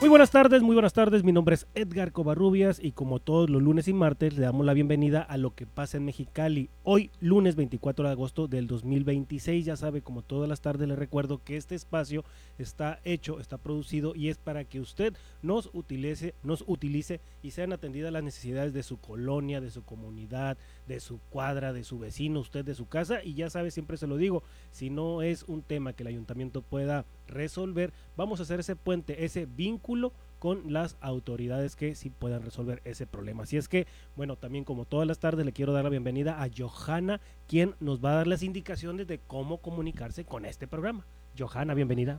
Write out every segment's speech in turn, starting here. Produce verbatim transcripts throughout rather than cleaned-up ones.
Muy buenas tardes, muy buenas tardes, mi nombre es Edgar Covarrubias y como todos los lunes y martes le damos la bienvenida a lo que pasa en Mexicali. Hoy lunes veinticuatro de agosto del dos mil veintiséis, ya sabe, como todas las tardes les recuerdo que este espacio está hecho, está producido y es para que usted nos utilice, nos utilice y sean atendidas las necesidades de su colonia, de su comunidad, de su cuadra, de su vecino, usted de su casa, y ya sabe, siempre se lo digo, si no es un tema que el ayuntamiento pueda resolver, vamos a hacer ese puente, ese vínculo con las autoridades que sí puedan resolver ese problema. Así es que, bueno, también como todas las tardes le quiero dar la bienvenida a Johanna, quien nos va a dar las indicaciones de cómo comunicarse con este programa. Johanna, bienvenida.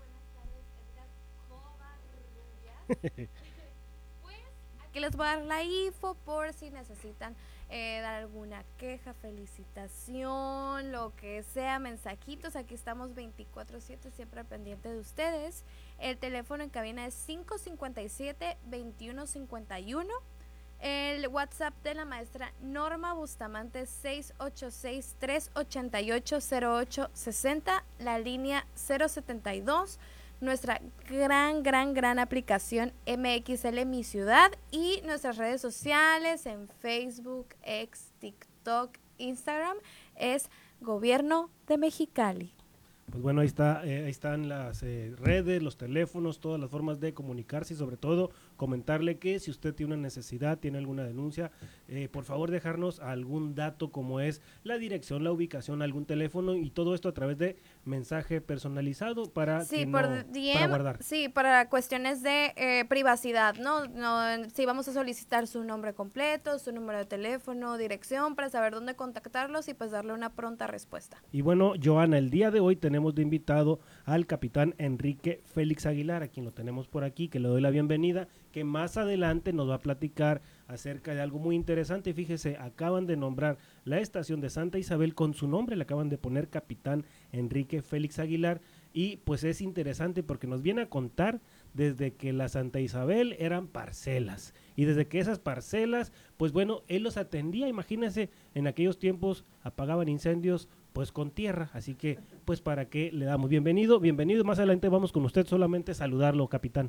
Pues aquí les voy a dar la info por si necesitan eh, dar alguna queja, felicitación, lo que sea, mensajitos. Aquí estamos veinticuatro siete siempre al pendiente de ustedes. El teléfono en cabina es cinco cinco siete, dos uno cinco uno. El WhatsApp de la maestra Norma Bustamante es seis ocho seis, tres ocho ocho, cero ocho seis cero, la línea cero setenta y dos. Nuestra gran, gran, gran aplicación M X L Mi Ciudad y nuestras redes sociales en Facebook, X, TikTok, Instagram es Gobierno de Mexicali. Pues bueno, ahí está, eh, ahí están las eh, redes, los teléfonos, todas las formas de comunicarse y sobre todo comentarle que si usted tiene una necesidad, tiene alguna denuncia, eh, por favor dejarnos algún dato como es la dirección, la ubicación, algún teléfono y todo esto a través de mensaje personalizado para sí, que por no, D M, para guardar. Sí, para cuestiones de eh, privacidad, ¿no? no sí, vamos a solicitar su nombre completo, su número de teléfono, dirección para saber dónde contactarlos y pues darle una pronta respuesta. Y bueno, Johanna, el día de hoy tenemos de invitado al capitán Enrique Félix Aguilar, a quien lo tenemos por aquí, que le doy la bienvenida, que más adelante nos va a platicar acerca de algo muy interesante. Fíjese, acaban de nombrar la estación de Santa Isabel con su nombre, le acaban de poner capitán Enrique Félix Aguilar, y pues es interesante porque nos viene a contar desde que la Santa Isabel eran parcelas, y desde que esas parcelas, pues bueno, él los atendía, imagínense, en aquellos tiempos apagaban incendios pues con tierra, así que pues para qué le damos bienvenido, bienvenido, más adelante vamos con usted, solamente saludarlo, capitán.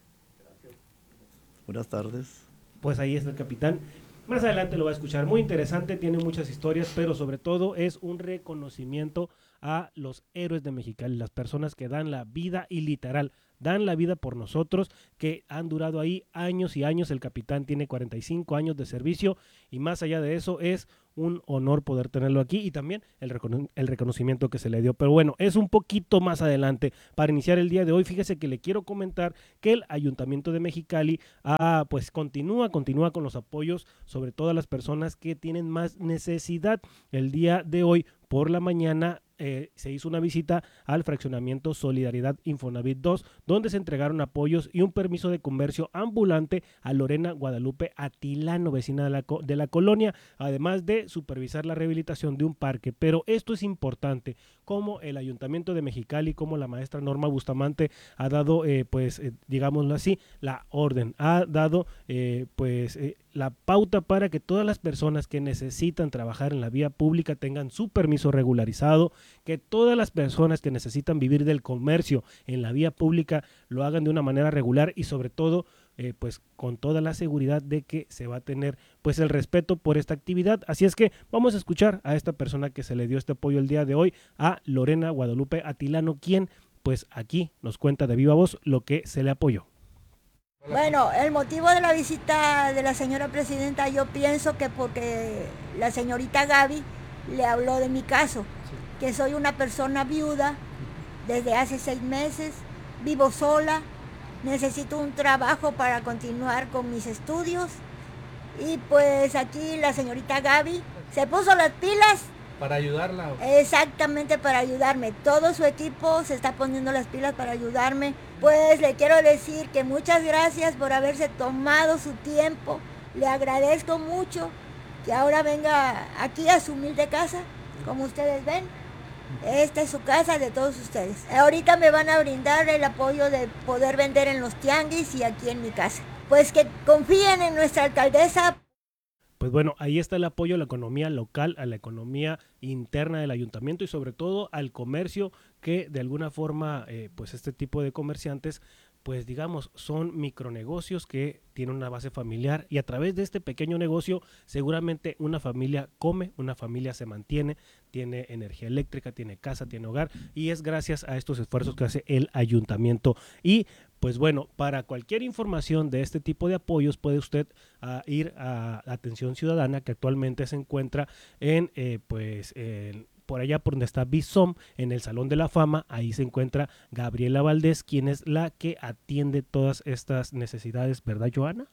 Buenas tardes. Pues ahí está el capitán. Más adelante lo va a escuchar, muy interesante, tiene muchas historias, pero sobre todo es un reconocimiento a los héroes de Mexicali, las personas que dan la vida y literal, dan la vida por nosotros, que han durado ahí años y años. El capitán tiene cuarenta y cinco años de servicio y más allá de eso es un honor poder tenerlo aquí y también el, recono- el reconocimiento que se le dio. Pero bueno, es un poquito más adelante. Para iniciar el día de hoy, fíjese que le quiero comentar que el Ayuntamiento de Mexicali ah, pues continúa, continúa con los apoyos sobre todas las personas que tienen más necesidad. El día de hoy por la mañana eh, se hizo una visita al fraccionamiento Solidaridad Infonavit dos, donde se entregaron apoyos y un permiso de comercio ambulante a Lorena Guadalupe Atilano, vecina de la, de la colonia, además de supervisar la rehabilitación de un parque. Pero esto es importante, como el Ayuntamiento de Mexicali, como la maestra Norma Bustamante ha dado, eh, pues, eh, digámoslo así, la orden, ha dado, eh, pues, eh, la pauta para que todas las personas que necesitan trabajar en la vía pública tengan su permiso regularizado, que todas las personas que necesitan vivir del comercio en la vía pública lo hagan de una manera regular y sobre todo eh, pues con toda la seguridad de que se va a tener pues el respeto por esta actividad. Así es que vamos a escuchar a esta persona que se le dio este apoyo el día de hoy, a Lorena Guadalupe Atilano, quien pues aquí nos cuenta de viva voz lo que se le apoyó. Bueno, el motivo de la visita de la señora presidenta, yo pienso que porque la señorita Gaby le habló de mi caso, que soy una persona viuda desde hace seis meses, vivo sola, necesito un trabajo para continuar con mis estudios y pues aquí la señorita Gaby se puso las pilas. Para ayudarla. Exactamente, para ayudarme. Todo su equipo se está poniendo las pilas para ayudarme. Pues le quiero decir que muchas gracias por haberse tomado su tiempo. Le agradezco mucho que ahora venga aquí a su humilde casa, como ustedes ven. Esta es su casa de todos ustedes. Ahorita me van a brindar el apoyo de poder vender en los tianguis y aquí en mi casa. Pues que confíen en nuestra alcaldesa. Pues bueno, ahí está el apoyo a la economía local, a la economía interna del ayuntamiento y sobre todo al comercio que de alguna forma, eh, pues este tipo de comerciantes pues digamos, son micronegocios que tienen una base familiar y a través de este pequeño negocio seguramente una familia come, una familia se mantiene, tiene energía eléctrica, tiene casa, tiene hogar y es gracias a estos esfuerzos que hace el ayuntamiento. Y pues bueno, para cualquier información de este tipo de apoyos puede usted uh, ir a Atención Ciudadana, que actualmente se encuentra en eh, pues en por allá por donde está Bisom, en el Salón de la Fama. Ahí se encuentra Gabriela Valdés, quien es la que atiende todas estas necesidades, ¿verdad, Joana?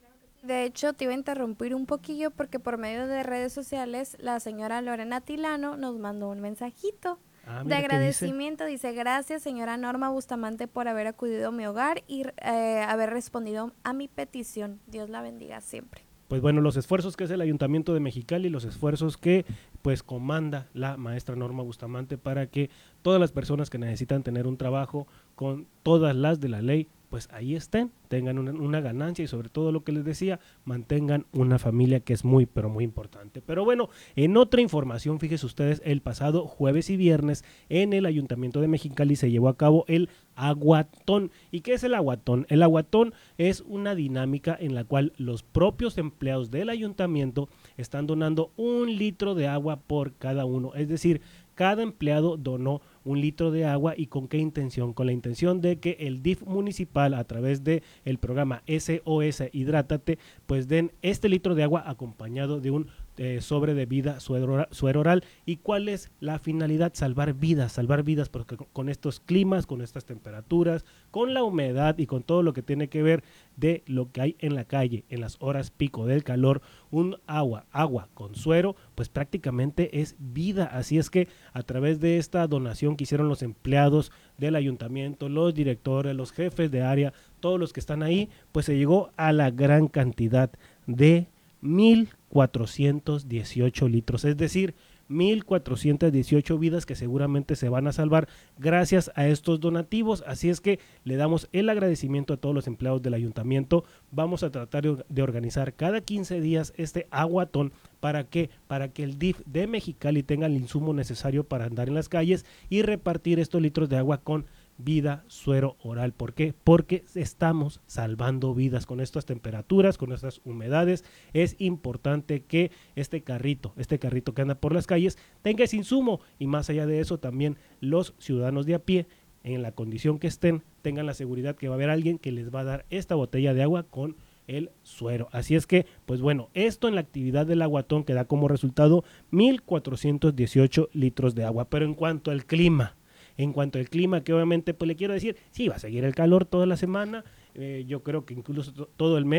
De hecho, te iba a interrumpir un poquillo porque por medio de redes sociales la señora Lorena Tilano nos mandó un mensajito Ah, de agradecimiento. Dice, gracias señora Norma Bustamante por haber acudido a mi hogar y eh, haber respondido a mi petición. Dios la bendiga siempre. Pues bueno, los esfuerzos que hace el Ayuntamiento de Mexicali, los esfuerzos que pues comanda la maestra Norma Bustamante para que todas las personas que necesitan tener un trabajo con todas las de la ley, pues ahí estén, tengan una, una ganancia y sobre todo lo que les decía, mantengan una familia que es muy, pero muy importante. Pero bueno, en otra información, fíjense ustedes, el pasado jueves y viernes en el Ayuntamiento de Mexicali se llevó a cabo el Aguatón. ¿Y qué es el Aguatón? El Aguatón es una dinámica en la cual los propios empleados del ayuntamiento están donando un litro de agua por cada uno, es decir, cada empleado donó un litro de agua. ¿Y con qué intención? Con la intención de que el D I F municipal, a través de el programa S O S Hidrátate, pues den este litro de agua acompañado de un eh, sobre de vida suero, suero oral. ¿Y cuál es la finalidad? Salvar vidas, salvar vidas, porque con estos climas, con estas temperaturas, con la humedad y con todo lo que tiene que ver de lo que hay en la calle, en las horas pico del calor, un agua, agua con suero, pues prácticamente es vida. Así es que a través de esta donación que hicieron los empleados del ayuntamiento, los directores, los jefes de área, todos los que están ahí, pues se llegó a la gran cantidad de mil cuatrocientos dieciocho litros, es decir, mil cuatrocientas dieciocho vidas que seguramente se van a salvar gracias a estos donativos. Así es que le damos el agradecimiento a todos los empleados del ayuntamiento. Vamos a tratar de organizar cada quince días este aguatón. ¿Para qué? Para que el D I F de Mexicali tenga el insumo necesario para andar en las calles y repartir estos litros de agua con vida suero oral. ¿Por qué? Porque estamos salvando vidas con estas temperaturas, con estas humedades. Es importante que este carrito, este carrito que anda por las calles, tenga ese insumo y más allá de eso también los ciudadanos de a pie, en la condición que estén, tengan la seguridad que va a haber alguien que les va a dar esta botella de agua con el suero. Así es que, pues bueno, esto en la actividad del aguatón que da como resultado mil cuatrocientos dieciocho litros de agua. Pero en cuanto al clima, En cuanto al clima, que obviamente pues le quiero decir, sí, va a seguir el calor toda la semana, eh, yo creo que incluso to- todo el mes.